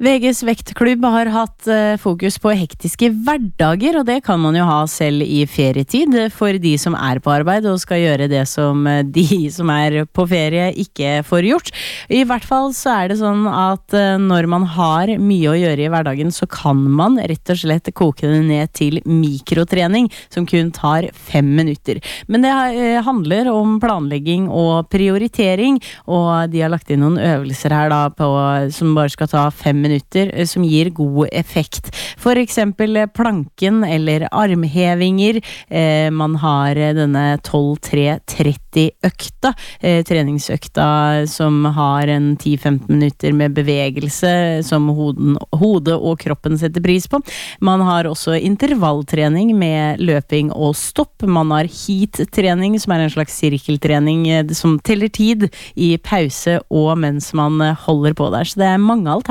VGs vektklubb har hatt fokus på hektiske hverdager, og det kan man jo ha selv i ferietid for de som på arbeid og skal gjøre det som de som på ferie ikke får gjort. I hvert fall så det sånn at når man har mye å gjøre i hverdagen, så kan man rett og slett koke det ned til mikrotrening, som kun tar 5 minutter. Men det handler om planlegging og prioritering, og de har lagt inn noen øvelser her da som bare skal ta 5 minutter, som gir god effekt. For eksempel planken eller armhevinger. Man har denne 12-3-30-økta, treningsøkta som har en 10-15 minutter med bevegelse som hodet og kroppen setter pris på. Man har også intervalltrening med løping og stopp. Man har heat-trening, som en slags sirkeltrening som teller tid i pause og mens man holder på der. Så det mange alternativer